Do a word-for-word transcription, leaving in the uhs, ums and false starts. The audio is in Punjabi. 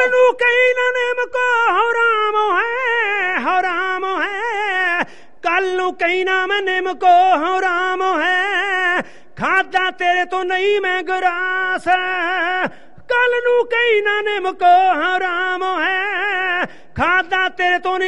ਨੂੰ ਕਈ ਨਾ ਨੇਮ ਕੋ ਹਰਾਮ ਹੈ ਹਰਾਮ ਹੈ ਕੱਲ ਨੂੰ ਕਈ ਨਾ ਮੈਂ ਨਿੰਮ ਕੋ ਹਰਾਮ ਹੈ ਖਾਦਾ ਤੇਰੇ ਤੋਂ ਨਹੀਂ ਮੈਂ ਗਰਾਸ ਕੱਲ ਨੂੰ ਕਈ ਨਾ ਨਿੰਮ ਕੋ ਹਰਾਮ ਹੈ ਖਾਦਾ ਤੇਰੇ ਤੋਂ